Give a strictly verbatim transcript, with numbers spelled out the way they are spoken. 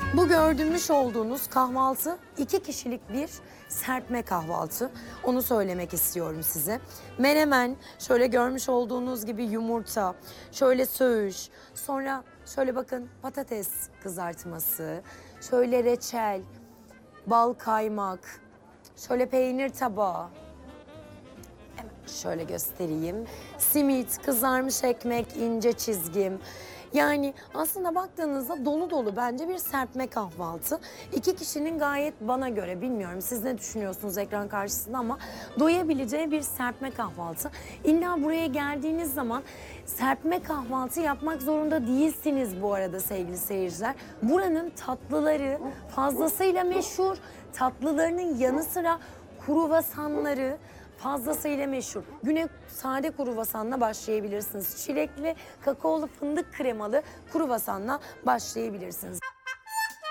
Bu gördüğümüş olduğunuz kahvaltı iki kişilik bir serpme kahvaltı. Onu söylemek istiyorum size. Menemen, şöyle görmüş olduğunuz gibi yumurta, şöyle söğüş, sonra şöyle bakın patates kızartması, şöyle reçel, bal kaymak, şöyle peynir tabağı. Hemen şöyle göstereyim. Simit, kızarmış ekmek, ince çizgim. Yani aslında baktığınızda dolu dolu bence bir serpme kahvaltı. İki kişinin gayet bana göre, bilmiyorum siz ne düşünüyorsunuz ekran karşısında, ama doyabileceği bir serpme kahvaltı. İlla buraya geldiğiniz zaman serpme kahvaltı yapmak zorunda değilsiniz bu arada sevgili seyirciler. Buranın tatlıları fazlasıyla meşhur. Tatlılarının yanı sıra kruvasanları fazlasıyla meşhur. Güne sade kruvasanla başlayabilirsiniz. Çilekli, kakaolu, fındık kremalı kruvasanla başlayabilirsiniz.